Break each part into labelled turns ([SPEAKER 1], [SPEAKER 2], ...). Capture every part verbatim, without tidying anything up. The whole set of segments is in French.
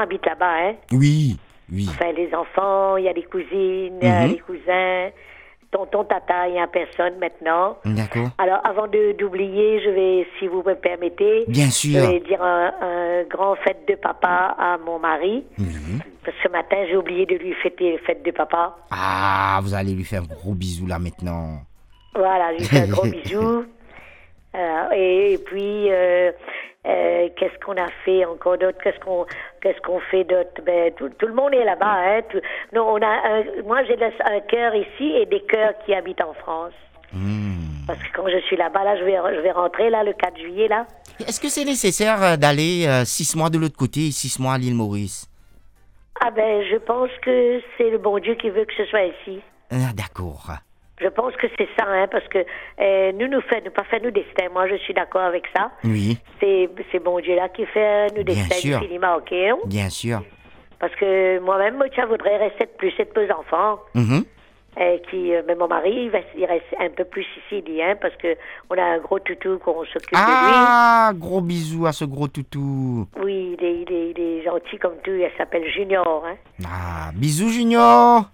[SPEAKER 1] habitent là-bas, hein.
[SPEAKER 2] Oui, oui.
[SPEAKER 1] Enfin, les enfants, il y a les cousines,
[SPEAKER 2] Mhm.
[SPEAKER 1] euh, les cousins, tonton, tata, il n'y a personne maintenant.
[SPEAKER 2] D'accord.
[SPEAKER 1] Alors, avant de, d'oublier, je vais, si vous me permettez,
[SPEAKER 2] Bien
[SPEAKER 1] je
[SPEAKER 2] sûr.
[SPEAKER 1] vais dire un, un grand fête de papa à mon mari.
[SPEAKER 2] Oui.
[SPEAKER 1] Parce que ce matin, j'ai oublié de lui fêter fête de papa.
[SPEAKER 2] Ah, vous allez lui faire un gros bisou là maintenant.
[SPEAKER 1] Voilà, je lui fais un gros bisou. Euh, et, et puis, euh, euh, qu'est-ce qu'on a fait encore d'autre? Qu'est-ce qu'on, qu'est-ce qu'on fait d'autre? Ben, tout, tout le monde est là-bas, hein. Tout, non, on a un, moi, j'ai un cœur ici et des cœurs qui habitent en France.
[SPEAKER 2] Hmm.
[SPEAKER 1] Parce que quand je suis là-bas, là, je vais, je vais rentrer, là, le quatre juillet, là.
[SPEAKER 2] Est-ce que c'est nécessaire euh, d'aller euh, six mois de l'autre côté et six mois à l'île Maurice?
[SPEAKER 1] Ah ben, je pense que c'est le bon Dieu qui veut que ce soit ici.
[SPEAKER 2] Ah, d'accord.
[SPEAKER 1] Je pense que c'est ça, hein, parce que euh, nous, nous fait, nous pas fait nous destin. Moi, je suis d'accord avec ça.
[SPEAKER 2] Oui,
[SPEAKER 1] C'est, c'est bon Dieu là qui fait nous
[SPEAKER 2] Bien
[SPEAKER 1] destin
[SPEAKER 2] sûr.
[SPEAKER 1] du cinéma, ok, hein?
[SPEAKER 2] bien sûr.
[SPEAKER 1] Parce que moi-même, moi, ça voudrais rester plus et de peu enfants.
[SPEAKER 2] Mhm.
[SPEAKER 1] Euh, qui, euh, mais mon mari, il, va, il reste un peu plus ici, il dit, hein, parce que on a un gros toutou qu'on s'occupe
[SPEAKER 2] Ah, gros bisous à ce gros toutou.
[SPEAKER 1] de lui. Oui, il est, il est, il est gentil comme tout. Il s'appelle Junior, hein.
[SPEAKER 2] Ah, bisous Junior.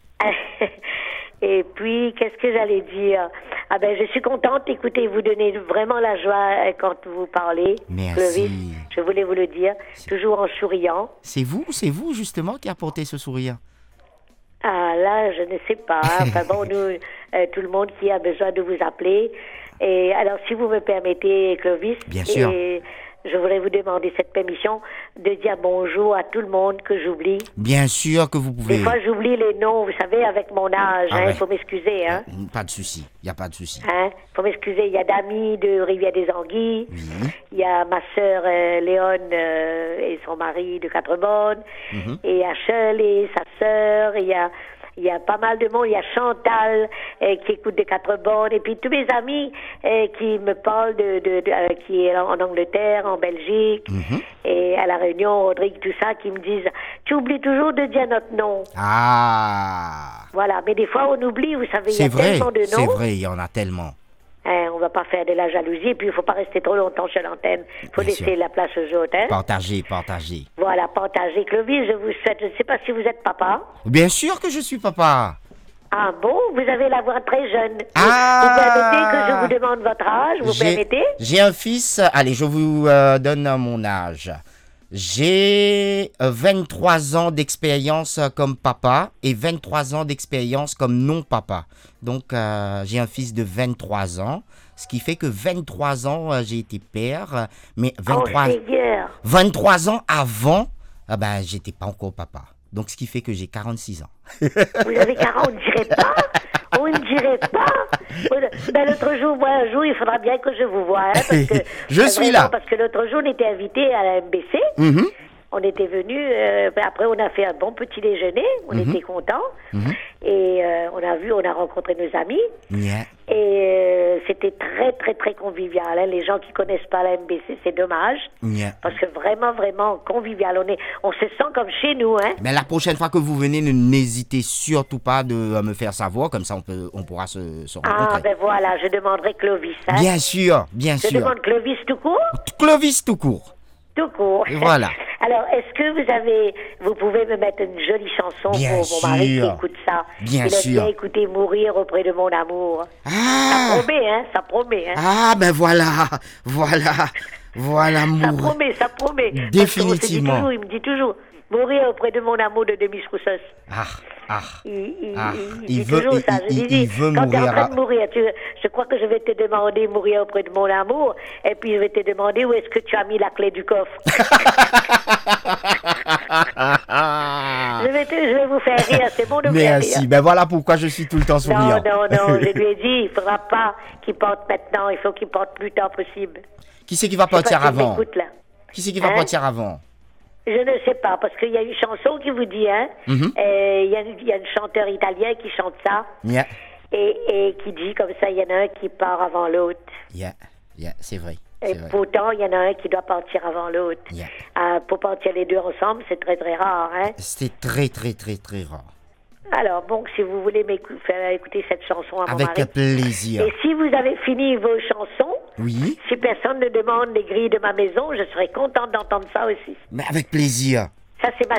[SPEAKER 1] Et puis, qu'est-ce que j'allais dire? Ah ben, je suis contente. Écoutez, vous donnez vraiment la joie euh, quand vous parlez.
[SPEAKER 2] Merci.
[SPEAKER 1] Clovis, je voulais vous le dire, toujours en souriant.
[SPEAKER 2] C'est vous, c'est vous justement qui apportez ce sourire.
[SPEAKER 1] Ah là, je ne sais pas. hein. Enfin bon, nous, euh, tout le monde qui a besoin de vous appeler. Et alors, si vous me permettez, Clovis,
[SPEAKER 2] Bien sûr.
[SPEAKER 1] et je voudrais vous demander cette permission de dire bonjour à tout le monde que j'oublie.
[SPEAKER 2] Bien sûr que vous
[SPEAKER 1] Des
[SPEAKER 2] pouvez.
[SPEAKER 1] fois, j'oublie les noms, vous savez, avec mon âge.
[SPEAKER 2] Ah
[SPEAKER 1] Il
[SPEAKER 2] ouais.
[SPEAKER 1] faut m'excuser, hein.
[SPEAKER 2] Pas de souci, il n'y a pas de souci.
[SPEAKER 1] Hein, faut m'excuser, il y a Dami de Rivière-des-Anguilles,
[SPEAKER 2] Oui.
[SPEAKER 1] il y a ma sœur euh, Léone euh, et son mari de Quatre-Bonnes,
[SPEAKER 2] Mhm.
[SPEAKER 1] et il y a Shirley, sa sœur, il y a, il y a pas mal de monde, il y a Chantal euh, qui écoute de Quatre-Bonnes, et puis tous mes amis euh, qui me parlent de, de, de- euh, qui est en Angleterre, en Belgique,
[SPEAKER 2] Mhm.
[SPEAKER 1] et à La Réunion, Rodrigue, tout ça, qui me disent, tu oublies toujours de dire notre nom.
[SPEAKER 2] Ah,
[SPEAKER 1] Voilà, mais des fois on oublie, vous savez, il y
[SPEAKER 2] c'est
[SPEAKER 1] a
[SPEAKER 2] vrai,
[SPEAKER 1] tellement de noms.
[SPEAKER 2] c'est vrai, il y en a tellement.
[SPEAKER 1] Hein, on va pas faire de la jalousie, puis il faut pas rester trop longtemps sur l'antenne. Il faut
[SPEAKER 2] Bien
[SPEAKER 1] laisser
[SPEAKER 2] sûr.
[SPEAKER 1] la place aux autres. Hein?
[SPEAKER 2] Partagez, partagez.
[SPEAKER 1] Voilà, partagez. Clovis, je vous souhaite, je ne sais pas si vous êtes papa.
[SPEAKER 2] Bien sûr que je suis papa.
[SPEAKER 1] Ah bon, vous avez la voix très jeune. Vous-
[SPEAKER 2] Ah.
[SPEAKER 1] Vous permettez que je vous demande votre âge, vous
[SPEAKER 2] J'ai-
[SPEAKER 1] permettez?
[SPEAKER 2] J'ai un fils, allez, je vous euh, donne euh, mon âge. J'ai euh, vingt-trois ans d'expérience euh, comme papa et vingt-trois ans d'expérience comme non-papa. Donc, euh, j'ai un fils de vingt-trois ans, ce qui fait que vingt-trois ans, euh, j'ai été père, euh, mais vingt-trois,
[SPEAKER 1] Oh Seigneur.
[SPEAKER 2] vingt-trois ans avant, ah ben, j'étais pas encore papa. Donc, ce qui fait que j'ai quarante-six ans.
[SPEAKER 1] Vous avez quarante, on ne dirait pas. On ne dirait pas. Ben, l'autre jour, moi, un jour, il faudra bien que je vous voie. Hein, parce que,
[SPEAKER 2] Je
[SPEAKER 1] euh,
[SPEAKER 2] suis
[SPEAKER 1] vraiment,
[SPEAKER 2] là.
[SPEAKER 1] Parce que l'autre jour, on était invité à la M B C.
[SPEAKER 2] Mhm.
[SPEAKER 1] On était venus, euh, après on a fait un bon petit déjeuner, on
[SPEAKER 2] Mhm.
[SPEAKER 1] était contents,
[SPEAKER 2] Mhm.
[SPEAKER 1] et euh, on a vu, on a rencontré nos amis,
[SPEAKER 2] Yeah.
[SPEAKER 1] et euh, c'était très très très convivial. Hein. Les gens qui connaissent pas la M B C, c'est dommage,
[SPEAKER 2] Yeah.
[SPEAKER 1] parce que vraiment vraiment convivial. On est, on se sent comme chez nous, hein.
[SPEAKER 2] Mais la prochaine fois que vous venez, ne- n'hésitez surtout pas de euh, me faire savoir, comme ça on, peut, on pourra se, se
[SPEAKER 1] Ah
[SPEAKER 2] rencontrer.
[SPEAKER 1] ben voilà, je demanderai Clovis. Hein.
[SPEAKER 2] Bien sûr, bien
[SPEAKER 1] Je
[SPEAKER 2] sûr.
[SPEAKER 1] demande Clovis tout court,
[SPEAKER 2] Clovis tout court.
[SPEAKER 1] tout court.
[SPEAKER 2] Et voilà.
[SPEAKER 1] Alors, est-ce que vous avez, vous pouvez me mettre une jolie chanson
[SPEAKER 2] Bien
[SPEAKER 1] pour mon mari qui
[SPEAKER 2] sûr.
[SPEAKER 1] écoute ça?
[SPEAKER 2] Bien
[SPEAKER 1] Il aime
[SPEAKER 2] sûr.
[SPEAKER 1] bien écouter Mourir auprès de mon amour. Ça
[SPEAKER 2] Ah,
[SPEAKER 1] promet, hein, ça promet, hein.
[SPEAKER 2] ah ben voilà, voilà, voilà
[SPEAKER 1] Ça
[SPEAKER 2] mourir.
[SPEAKER 1] promet, ça promet. Parce qu'on se dit
[SPEAKER 2] Définitivement.
[SPEAKER 1] toujours, il me dit toujours, mourir auprès de mon amour de Demis Roussos.
[SPEAKER 2] Ah, ah.
[SPEAKER 1] Il, il,
[SPEAKER 2] Ah,
[SPEAKER 1] il,
[SPEAKER 2] il
[SPEAKER 1] dit
[SPEAKER 2] veut-
[SPEAKER 1] toujours
[SPEAKER 2] il-
[SPEAKER 1] ça. Je
[SPEAKER 2] il-
[SPEAKER 1] lui dis,
[SPEAKER 2] il veut
[SPEAKER 1] quand tu es en
[SPEAKER 2] mourir
[SPEAKER 1] train
[SPEAKER 2] à-
[SPEAKER 1] de mourir, tu, je crois que je vais te demander mourir auprès de mon amour, et puis je vais te demander où est-ce que tu as mis la clé du coffre. je, vais te, je vais vous faire rire, c'est bon de vous faire
[SPEAKER 2] Merci.
[SPEAKER 1] rire.
[SPEAKER 2] Ben voilà pourquoi je suis tout le temps
[SPEAKER 1] Non,
[SPEAKER 2] souriant.
[SPEAKER 1] non, non, je lui ai dit, il ne faudra pas qu'il porte maintenant, il faut qu'il porte plus tard possible.
[SPEAKER 2] Qui c'est qui va
[SPEAKER 1] Je sais pas
[SPEAKER 2] partir
[SPEAKER 1] s'il
[SPEAKER 2] avant?
[SPEAKER 1] m'écoute, là.
[SPEAKER 2] Qui c'est qui va
[SPEAKER 1] Hein?
[SPEAKER 2] partir avant?
[SPEAKER 1] Je ne sais pas, parce qu'il y a une chanson qui vous dit, hein,
[SPEAKER 2] Mhm.
[SPEAKER 1] euh, il y, a une- il y a un chanteur italien qui chante ça,
[SPEAKER 2] Yeah,
[SPEAKER 1] et, et qui dit comme ça, il y en a un qui part avant l'autre.
[SPEAKER 2] yeah, yeah, c'est vrai.
[SPEAKER 1] Et
[SPEAKER 2] C'est vrai.
[SPEAKER 1] pourtant, il y en a un qui doit partir avant l'autre.
[SPEAKER 2] Yeah.
[SPEAKER 1] Euh, pour partir les deux ensemble, c'est très très rare, hein.
[SPEAKER 2] C'est très, très, très, très rare.
[SPEAKER 1] Alors, bon, si vous voulez m'écou- faire écouter cette chanson à mon
[SPEAKER 2] Avec
[SPEAKER 1] mari.
[SPEAKER 2] plaisir.
[SPEAKER 1] Et si vous avez fini vos chansons,
[SPEAKER 2] Oui,
[SPEAKER 1] si personne ne demande les grilles de ma maison, je serai contente d'entendre ça aussi.
[SPEAKER 2] mais avec plaisir.
[SPEAKER 1] Ça, c'est ma